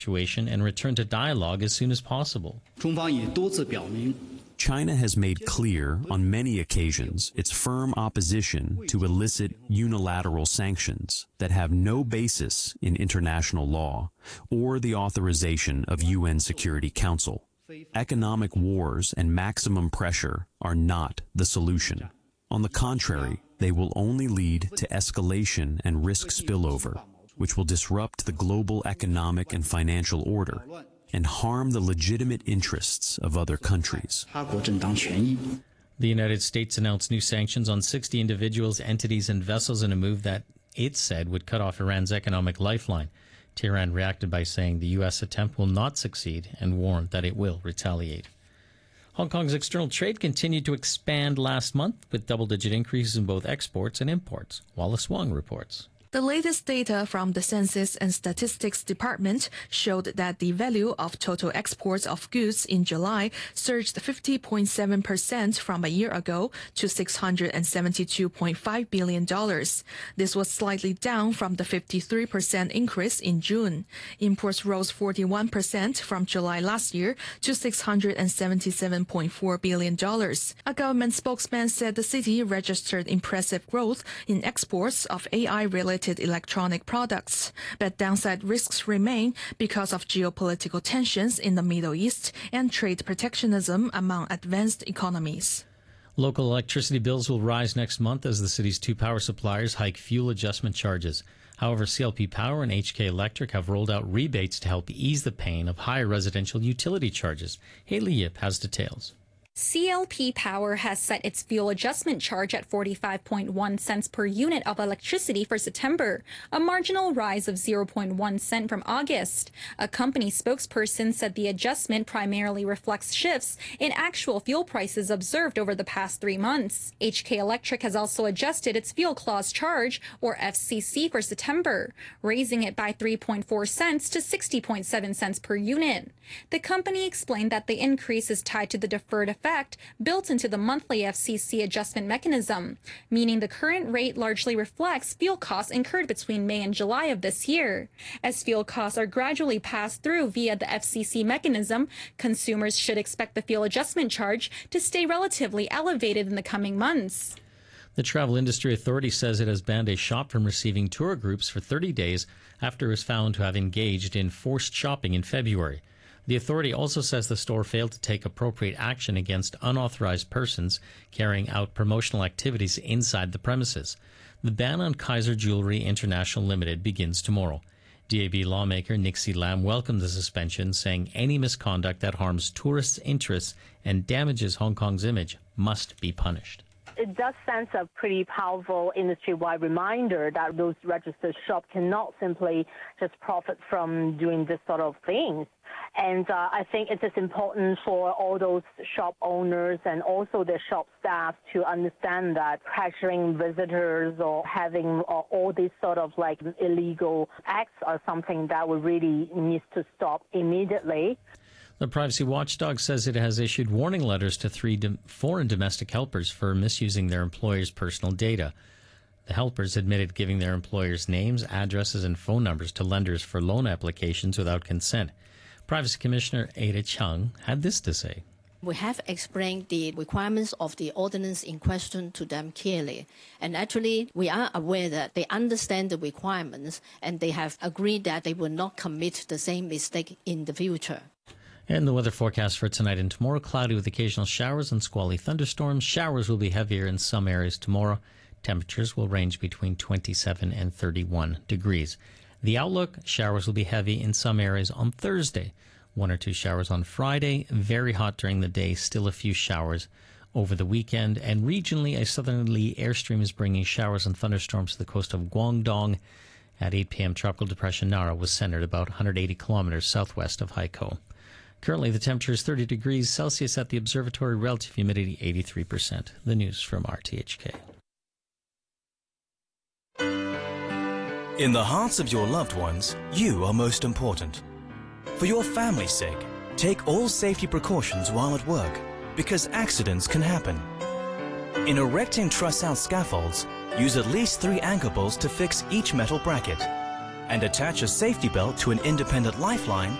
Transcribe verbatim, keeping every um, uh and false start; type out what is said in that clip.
situation and return to dialogue as soon as possible. China has made clear on many occasions its firm opposition to illicit unilateral sanctions that have no basis in international law or the authorization of U N Security Council. Economic wars and maximum pressure are not the solution. On the contrary, they will only lead to escalation and risk spillover, which will disrupt the global economic and financial order and harm the legitimate interests of other countries. The United States announced new sanctions on sixty individuals, entities, and vessels in a move that it said would cut off Iran's economic lifeline. Tehran reacted by saying the U S attempt will not succeed and warned that it will retaliate. Hong Kong's external trade continued to expand last month with double-digit increases in both exports and imports. Wallace Wong reports. The latest data from the Census and Statistics Department showed that the value of total exports of goods in July surged fifty point seven percent from a year ago to six hundred seventy-two point five billion dollars. This was slightly down from the fifty-three percent increase in June. Imports rose forty-one percent from July last year to six hundred seventy-seven point four billion dollars. A government spokesman said the city registered impressive growth in exports of A I-related electronic products, but downside risks remain because of geopolitical tensions in the Middle East and trade protectionism among advanced economies. Local electricity bills will rise next month as the city's two power suppliers hike fuel adjustment charges. However, C L P Power and H K Electric have rolled out rebates to help ease the pain of higher residential utility charges. Haley Yip has details. C L P Power has set its fuel adjustment charge at forty-five point one cents per unit of electricity for September, a marginal rise of zero point one cent from August. A company spokesperson said the adjustment primarily reflects shifts in actual fuel prices observed over the past three months. H K Electric has also adjusted its fuel clause charge, or F C C, for September, raising it by three point four cents to sixty point seven cents per unit. The company explained that the increase is tied to the deferred effect built into the monthly F C C adjustment mechanism, meaning the current rate largely reflects fuel costs incurred between May and July of this year. As fuel costs are gradually passed through via the F C C mechanism, consumers should expect the fuel adjustment charge to stay relatively elevated in the coming months. The Travel Industry Authority says it has banned a shop from receiving tour groups for thirty days after it was found to have engaged in forced shopping in February. The authority also says the store failed to take appropriate action against unauthorized persons carrying out promotional activities inside the premises. The ban on Kaiser Jewelry International Limited begins tomorrow. D A B lawmaker Nixie Lam welcomed the suspension, saying any misconduct that harms tourists' interests and damages Hong Kong's image must be punished. It does send a pretty powerful industry-wide reminder that those registered shops cannot simply just profit from doing this sort of things. And uh, I think it is important for all those shop owners and also their shop staff to understand that pressuring visitors or having uh, all these sort of like illegal acts are something that we really needs to stop immediately. The privacy watchdog says it has issued warning letters to three dom- foreign domestic helpers for misusing their employers' personal data. The helpers admitted giving their employers' names, addresses, and phone numbers to lenders for loan applications without consent. Privacy Commissioner Ada Chung had this to say. We have explained the requirements of the ordinance in question to them clearly. And actually, we are aware that they understand the requirements and they have agreed that they will not commit the same mistake in the future. And the weather forecast for tonight and tomorrow, cloudy with occasional showers and squally thunderstorms. Showers will be heavier in some areas tomorrow. Temperatures will range between twenty-seven and thirty-one degrees. The outlook, showers will be heavy in some areas on Thursday. One or two showers on Friday. Very hot during the day. Still a few showers over the weekend. And regionally, a southerly airstream is bringing showers and thunderstorms to the coast of Guangdong. At eight p.m., Tropical Depression Nara was centered about one hundred eighty kilometers southwest of Haikou. Currently, the temperature is thirty degrees Celsius at the observatory, relative humidity eighty-three percent. The news from R T H K. In the hearts of your loved ones, you are most important. For your family's sake, take all safety precautions while at work, because accidents can happen. In erecting truss-out scaffolds, use at least three anchor bolts to fix each metal bracket. and attach a safety belt to an independent lifeline